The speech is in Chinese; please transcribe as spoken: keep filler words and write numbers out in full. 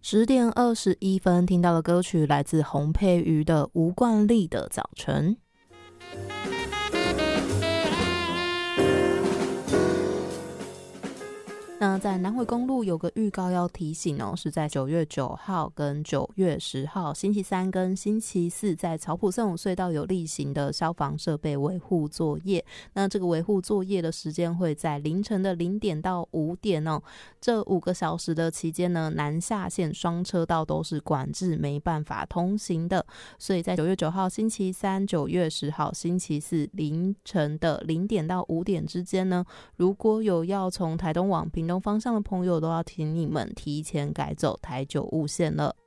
十点二十一分，听到的歌曲来自洪佩瑜的《吴冠丽的早晨》。那在南回公路有个预告要提醒哦，是在九月九号跟九月十号星期三跟星期四，在草埔圣武隧道有例行的消防设备维护作业。那这个维护作业的时间会在凌晨的零点到五点哦。这五个小时的期间呢，南下线双车道都是管制，没办法通行的。所以在九月九号星期三、九月十号星期四凌晨的零点到五点之间呢，如果有要从台东往屏东方向的朋友，都要请你们提前改走台九雾线了。